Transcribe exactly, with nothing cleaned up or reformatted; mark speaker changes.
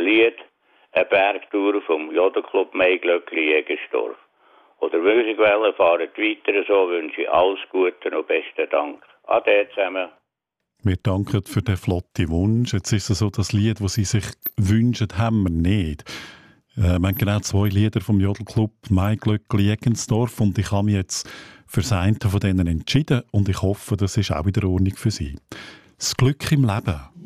Speaker 1: Lied «Eine Bergtour» vom Jodelclub Maiglöckli Jägersdorf. Oder Musicwelle fahren weiter, so wünsche ich alles Gute und besten Dank. Ade zusammen.
Speaker 2: Wir danken für den flotten Wunsch. Jetzt ist es so, das Lied, das Sie sich wünschen, haben wir nicht. Äh, wir haben genau zwei Lieder vom Jodelclub Maiglöckli Jägersdorf und ich habe mich jetzt für das eine von denen entschieden und ich hoffe, das ist auch in der Ordnung für Sie. Das Glück im Leben.